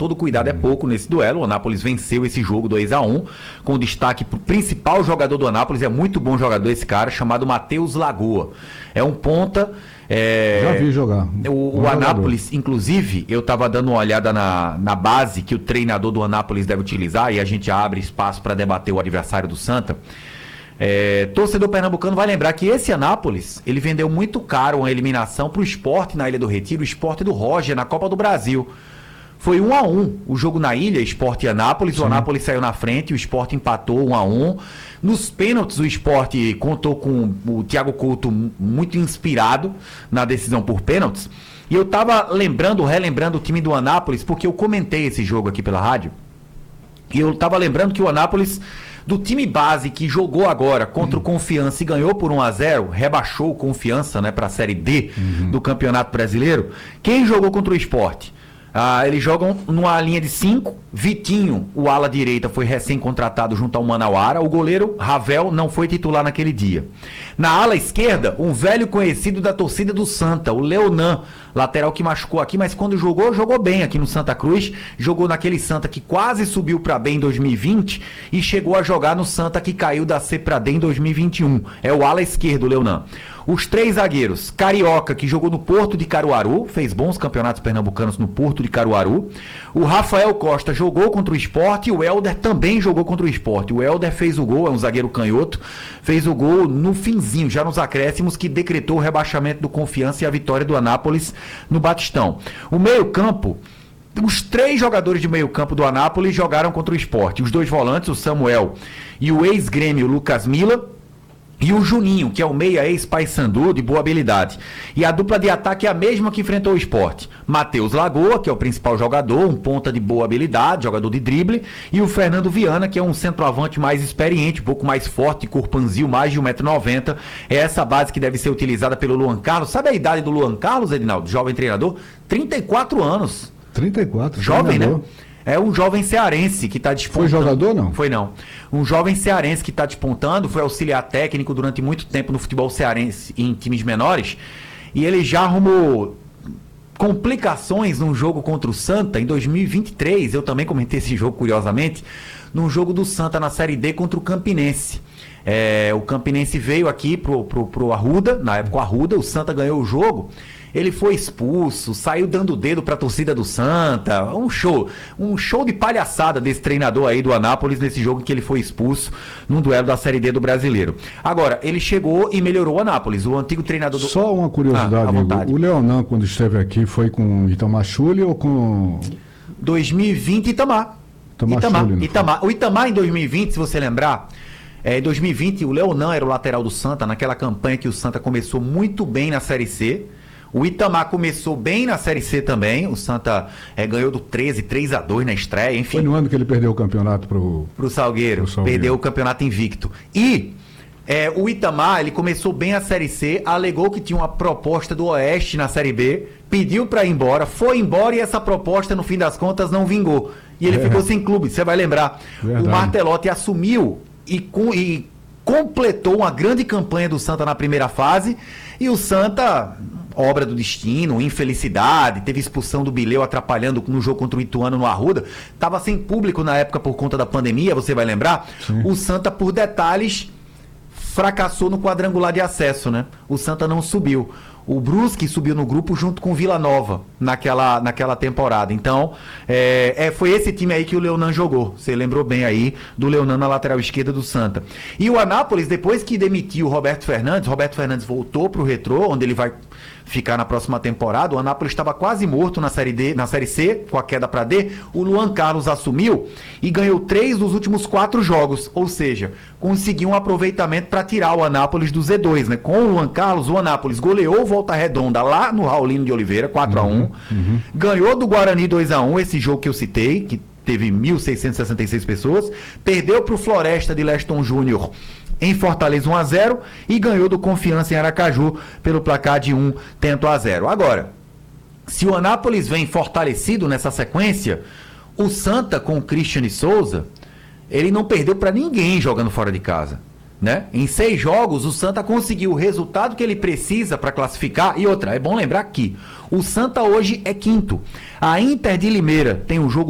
todo cuidado é pouco nesse duelo. O Anápolis venceu esse jogo 2-1, com destaque pro principal jogador do Anápolis, é muito bom jogador esse cara, chamado Matheus Lagoa. É um ponta... Já vi jogar. O Anápolis, inclusive, eu estava dando uma olhada na base que o treinador do Anápolis deve utilizar, e a gente abre espaço para debater o adversário do Santa. Torcedor pernambucano vai lembrar que esse Anápolis, ele vendeu muito caro uma eliminação para o Sport na Ilha do Retiro, o Sport do Roger, na Copa do Brasil. Foi 1-1 o jogo na ilha, Sport e Anápolis. Sim. O Anápolis saiu na frente, o Sport empatou 1-1. Nos pênaltis, o Sport contou com o Thiago Couto muito inspirado na decisão por pênaltis. E eu tava relembrando o time do Anápolis, porque eu comentei esse jogo aqui pela rádio. E eu tava lembrando que o Anápolis, do time base que jogou agora contra o Confiança e ganhou por 1-0, rebaixou o Confiança, né, para a Série D do Campeonato Brasileiro. Quem jogou contra o Sport? Eles jogam numa linha de 5. Vitinho, o ala direita, foi recém-contratado junto ao Manauara. O goleiro Ravel não foi titular naquele dia. Na ala esquerda, um velho conhecido da torcida do Santa, o Leonan, lateral que machucou aqui, mas quando jogou bem aqui no Santa Cruz. Jogou naquele Santa que quase subiu para B em 2020 e chegou a jogar no Santa que caiu da C para D em 2021. É o ala esquerdo, o Leonan. Os 3 zagueiros, Carioca, que jogou no Porto de Caruaru, fez bons campeonatos pernambucanos no Porto de Caruaru. O Rafael Costa jogou contra o Sport e o Helder também jogou contra o Sport. O Helder fez o gol, é um zagueiro canhoto, fez o gol no finzinho, já nos acréscimos, que decretou o rebaixamento do Confiança e a vitória do Anápolis no Batistão. O meio-campo, os 3 jogadores de meio-campo do Anápolis jogaram contra o Sport. Os 2 volantes, o Samuel e o ex-grêmio Lucas Mila. E o Juninho, que é o meia ex-Paysandu de boa habilidade. E a dupla de ataque é a mesma que enfrentou o Sport. Matheus Lagoa, que é o principal jogador, um ponta de boa habilidade, jogador de drible. E o Fernando Viana, que é um centroavante mais experiente, um pouco mais forte, corpanzil, mais de 1,90 m. É essa base que deve ser utilizada pelo Luan Carlos. Sabe a idade do Luan Carlos, Edinaldo? Jovem treinador? 34 anos. 34? Jovem, treinador. Né? É um jovem cearense que está despontando. Foi jogador, não? Foi não. Um jovem cearense que está despontando, foi auxiliar técnico durante muito tempo no futebol cearense em times menores. E ele já arrumou complicações num jogo contra o Santa em 2023. Eu também comentei esse jogo, curiosamente, num jogo do Santa na Série D contra o Campinense. O Campinense veio aqui pro Arruda, na época o Arruda, o Santa ganhou o jogo. Ele foi expulso, saiu dando dedo pra torcida do Santa, um show de palhaçada desse treinador aí do Anápolis nesse jogo em que ele foi expulso num duelo da Série D do Brasileiro. Agora, ele chegou e melhorou o Anápolis, o antigo treinador do... Só uma curiosidade, o Leonan, quando esteve aqui, foi com Itamar Schulli ou com... 2020, Itamar. Itamar. O Itamar em 2020, se você lembrar... Em 2020, o Leonan era o lateral do Santa, naquela campanha que o Santa começou muito bem na Série C. O Itamar começou bem na Série C também. O Santa ganhou do 13, 3-2 na estreia, enfim. Foi no ano que ele perdeu o campeonato pro Salgueiro. Perdeu o campeonato invicto. E o Itamar, ele começou bem a Série C, alegou que tinha uma proposta do Oeste na Série B, pediu para ir embora, foi embora e essa proposta, no fim das contas, não vingou. E ele ficou sem clube, você vai lembrar. Verdade. O Martelotti assumiu e completou uma grande campanha do Santa na primeira fase, e o Santa, obra do destino, infelicidade, teve expulsão do Bileu atrapalhando no jogo contra o Ituano no Arruda, estava sem público na época por conta da pandemia, você vai lembrar. Sim. O Santa, por detalhes, fracassou no quadrangular de acesso, né? O Santa não subiu. O Brusque subiu no grupo junto com o Vila Nova naquela temporada. Então, foi esse time aí que o Leonan jogou. Você lembrou bem aí do Leonan na lateral esquerda do Santa. E o Anápolis, depois que demitiu o Roberto Fernandes voltou pro Retrô, onde ele vai ficar na próxima temporada. O Anápolis estava quase morto na Série C, com a queda para D. O Luan Carlos assumiu e ganhou 3 dos últimos 4 jogos, ou seja, conseguiu um aproveitamento para tirar o Anápolis do Z2, né? Com o Luan Carlos, o Anápolis goleou o Volta Redonda lá no Raulino de Oliveira, 4-1. Ganhou do Guarani 2-1, esse jogo que eu citei, que teve 1.666 pessoas. Perdeu para o Floresta de Leston Júnior em Fortaleza 1-0 e ganhou do Confiança em Aracaju pelo placar de 1-0. Agora, se o Anápolis vem fortalecido nessa sequência, o Santa com o Cristian Souza, ele não perdeu para ninguém jogando fora de casa, né? Em 6 jogos, o Santa conseguiu o resultado que ele precisa para classificar. E outra, é bom lembrar que o Santa hoje é 5º. A Inter de Limeira tem um jogo